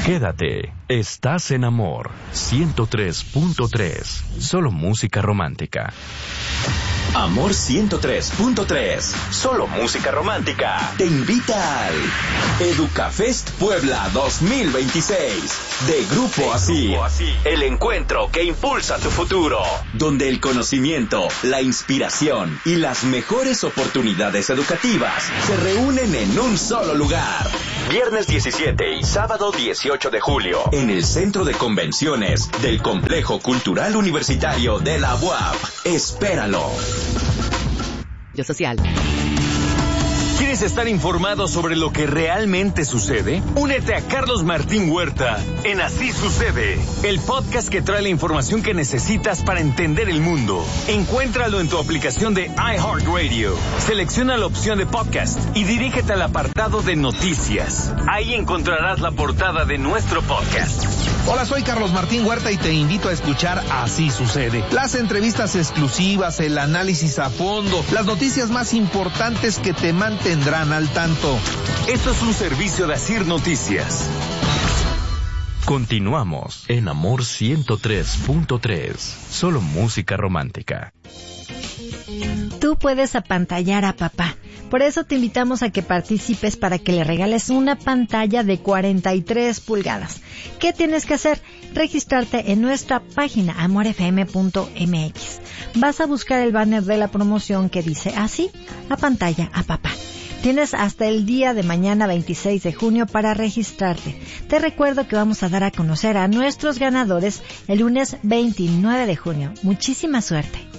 Quédate, estás en Amor 103.3, solo música romántica. Amor 103.3, solo música romántica, te invita al Educafest Puebla 2026 de Grupo Asir, el encuentro que impulsa tu futuro, donde el conocimiento, la inspiración y las mejores oportunidades educativas se reúnen en un solo lugar. Viernes 17 y sábado 18 de julio, en el Centro de Convenciones del Complejo Cultural Universitario de la UAP. Espéralo. Social. ¿Quieres estar informado sobre lo que realmente sucede? Únete a Carlos Martín Huerta en Así Sucede, el podcast que trae la información que necesitas para entender el mundo. Encuéntralo en tu aplicación de iHeartRadio. Selecciona la opción de podcast y dirígete al apartado de noticias. Ahí encontrarás la portada de nuestro podcast. Hola, soy Carlos Martín Huerta y te invito a escuchar Así Sucede. Las entrevistas exclusivas, el análisis a fondo, las noticias más importantes que te mantendrán al tanto. Esto es un servicio de Asir Noticias. Continuamos en Amor 103.3, solo música romántica. Tú puedes apantallar a papá. Por eso te invitamos a que participes para que le regales una pantalla de 43 pulgadas. ¿Qué tienes que hacer? Registrarte en nuestra página amorfm.mx. Vas a buscar el banner de la promoción que dice así, apantalla a papá. Tienes hasta el día de mañana 26 de junio para registrarte. Te recuerdo que vamos a dar a conocer a nuestros ganadores el lunes 29 de junio. Muchísima suerte.